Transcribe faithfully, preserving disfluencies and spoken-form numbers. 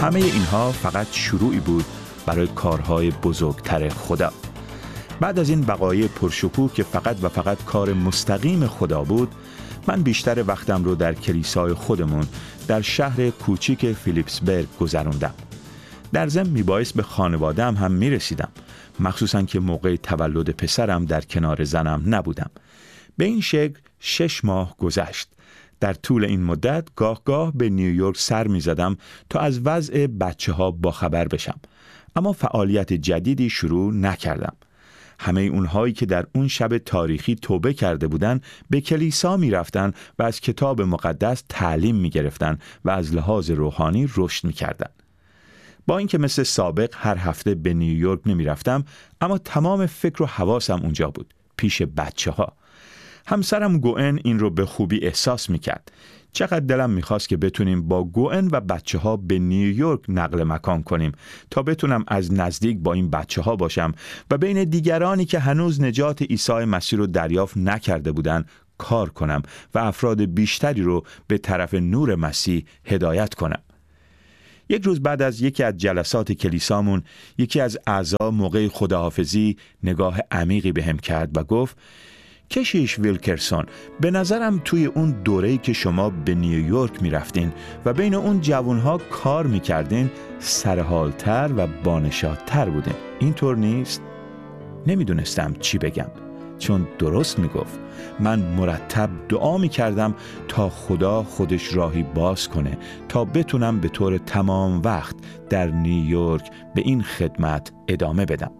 همه اینها فقط شروعی بود برای کارهای بزرگتر خدا. بعد از این وقایع پرشکوه که فقط و فقط کار مستقیم خدا بود، من بیشتر وقتم رو در کلیسای خودمون در شهر کوچیک فیلیپسبرگ گذروندم. در ضمن میبایست به خانواده‌ام هم میرسیدم، مخصوصاً که موقع تولد پسرم در کنار زنم نبودم. به این شکل شش ماه گذشت. در طول این مدت گاه گاه به نیویورک سر میزدم تا از وضع بچه ها باخبر بشم، اما فعالیت جدیدی شروع نکردم. همه اونهایی که در اون شب تاریخی توبه کرده بودن به کلیسا می رفتن و از کتاب مقدس تعلیم می گرفتن و از لحاظ روحانی رشد می کردن. با اینکه مثل سابق هر هفته به نیویورک نمی رفتم، اما تمام فکر و حواسم اونجا بود، پیش بچه ها. همسرم گوئن این رو به خوبی احساس می کرد. چقدر دلم میخواست که بتونیم با گوئن و بچه ها به نیویورک نقل مکان کنیم تا بتونم از نزدیک با این بچه ها باشم و بین دیگرانی که هنوز نجات عیسی مسیح رو دریافت نکرده بودن کار کنم و افراد بیشتری رو به طرف نور مسیح هدایت کنم. یک روز بعد از یکی از جلسات کلیسامون، یکی از اعضا موقع خداحافظی نگاه عمیقی بهم کرد و گفت: کشیش ویلکرسون، به نظرم توی اون دوره‌ای که شما به نیویورک می رفتین و بین اون جوانها کار می کردین سرحالتر و بانشادتر بودین. اینطور نیست؟ نمیدونستم چی بگم، چون درست می گفت. من مرتب دعا می کردم تا خدا خودش راهی باز کنه تا بتونم به طور تمام وقت در نیویورک به این خدمت ادامه بدم.